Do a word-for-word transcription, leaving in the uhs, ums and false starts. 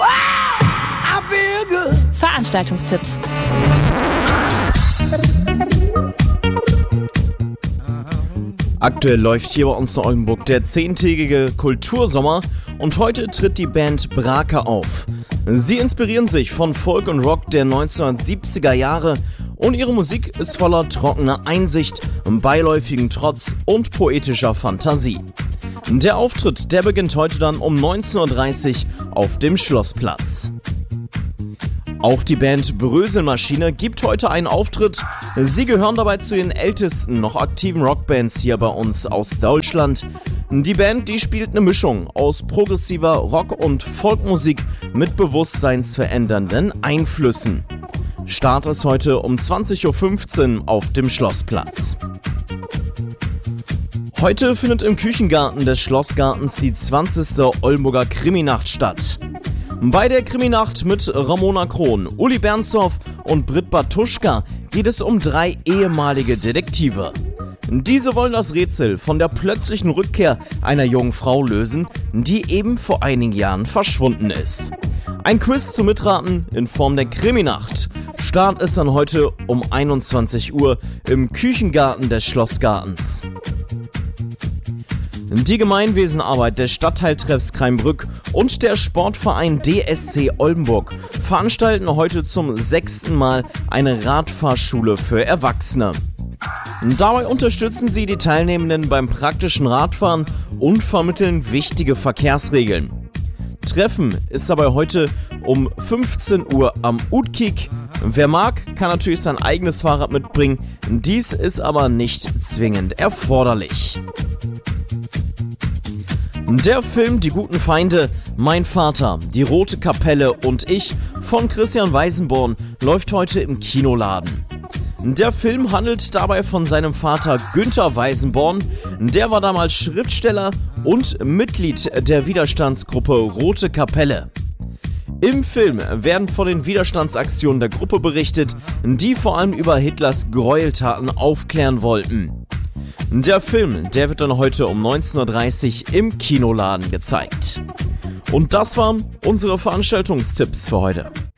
Wow, I feel good. Veranstaltungstipps. Aktuell läuft hier bei uns in Oldenburg der zehntägige Kultursommer und heute tritt die Band Brake auf. Sie inspirieren sich von Folk und Rock der neunzehnhundertsiebziger Jahre und ihre Musik ist voller trockener Einsicht, beiläufigen Trotz und poetischer Fantasie. Der Auftritt, der beginnt heute dann um neunzehn Uhr dreißig auf dem Schlossplatz. Auch die Band Bröselmaschine gibt heute einen Auftritt. Sie gehören dabei zu den ältesten noch aktiven Rockbands hier bei uns aus Deutschland. Die Band, die spielt eine Mischung aus progressiver Rock- und Folkmusik mit bewusstseinsverändernden Einflüssen. Start ist heute um zwanzig Uhr fünfzehn auf dem Schlossplatz. Heute findet im Küchengarten des Schlossgartens die zwanzigste Oldenburger Kriminacht statt. Bei der Kriminacht mit Ramona Krohn, Uli Bernsdorf und Britt Bartuschka geht es um drei ehemalige Detektive. Diese wollen das Rätsel von der plötzlichen Rückkehr einer jungen Frau lösen, die eben vor einigen Jahren verschwunden ist. Ein Quiz zum Mitraten in Form der Kriminacht. Start ist dann heute um einundzwanzig Uhr im Küchengarten des Schlossgartens. Die Gemeinwesenarbeit des Stadtteiltreffs Kraimbrück und der Sportverein D S C Oldenburg veranstalten heute zum sechsten Mal eine Radfahrschule für Erwachsene. Dabei unterstützen sie die Teilnehmenden beim praktischen Radfahren und vermitteln wichtige Verkehrsregeln. Treffen ist dabei heute um fünfzehn Uhr am Utkik. Wer mag, kann natürlich sein eigenes Fahrrad mitbringen, dies ist aber nicht zwingend erforderlich. Der Film Die guten Feinde, Mein Vater, Die Rote Kapelle und ich von Christian Weisenborn läuft heute im Kinoladen. Der Film handelt dabei von seinem Vater Günther Weisenborn, der war damals Schriftsteller und Mitglied der Widerstandsgruppe Rote Kapelle. Im Film werden von den Widerstandsaktionen der Gruppe berichtet, die vor allem über Hitlers Gräueltaten aufklären wollten. Der Film, der wird dann heute um neunzehn Uhr dreißig im Kinoladen gezeigt. Und das waren unsere Veranstaltungstipps für heute.